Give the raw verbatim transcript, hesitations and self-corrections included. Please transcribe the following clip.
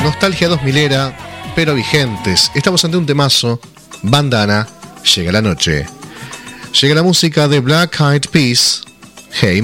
nostalgia dos milera, pero vigentes. Estamos ante un temazo, Bandana, llega la noche. Llega la música de Black Eyed Peas, Hey